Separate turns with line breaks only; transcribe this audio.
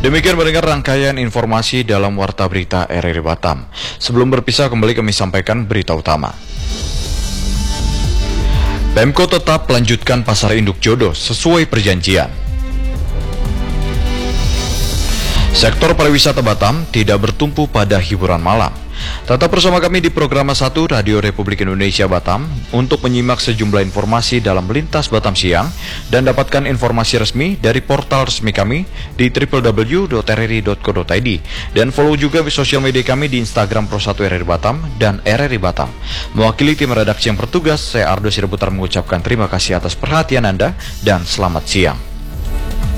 Demikian mendengar rangkaian informasi dalam Warta Berita RRI Batam. Sebelum berpisah kembali kami sampaikan berita utama. Pemko tetap melanjutkan pasar induk jodoh sesuai perjanjian. Sektor pariwisata Batam tidak bertumpu pada hiburan malam. Tetap bersama kami di program 1 Radio Republik Indonesia Batam untuk menyimak sejumlah informasi dalam Lintas Batam Siang dan dapatkan informasi resmi dari portal resmi kami di www.rri.co.id dan follow juga di sosial media kami di Instagram Pro1 RRI Batam dan RRI Batam. Mewakili tim redaksi yang bertugas, saya Ardo Sireputar mengucapkan terima kasih atas perhatian Anda dan selamat siang.